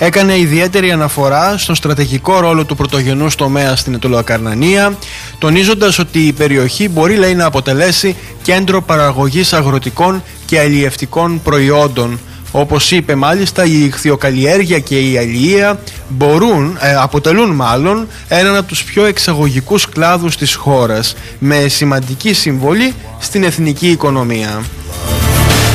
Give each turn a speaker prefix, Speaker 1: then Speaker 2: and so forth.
Speaker 1: Έκανε ιδιαίτερη αναφορά στον στρατηγικό ρόλο του πρωτογενούς τομέα στην Αιτωλοακαρνανία, τονίζοντας ότι η περιοχή μπορεί, λέει, να αποτελέσει κέντρο παραγωγής αγροτικών και αλλιευτικών προϊόντων. Όπως είπε μάλιστα, η ιχθυοκαλλιέργεια και η αλληλεία αποτελούν έναν από τους πιο εξαγωγικούς κλάδους της χώρας, με σημαντική συμβολή στην εθνική οικονομία.